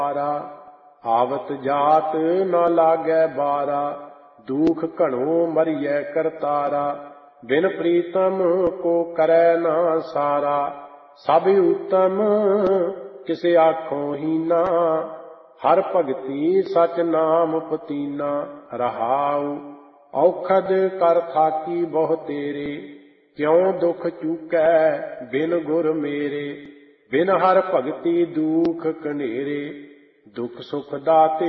आवत जात न लागै बारा, दुख घणो मरियै करतारा। बिन प्रीतम को करै न सारा, सब उत्तम किसे आखों हीना। हर भगति सच नाम पतीना। रहाउ औखद कर थाकी बहु तेरे, क्यों दुख चूकै बिन गुर मेरे। बिन हर भगति दुख कनेरे, दुख सुख दाते